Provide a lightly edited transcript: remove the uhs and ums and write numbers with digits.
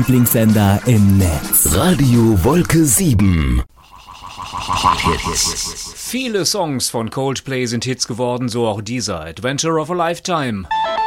Lieblingssender im Netz. Radio Wolke 7. Viele Songs von Coldplay sind Hits geworden, so auch dieser, Adventure of a Lifetime.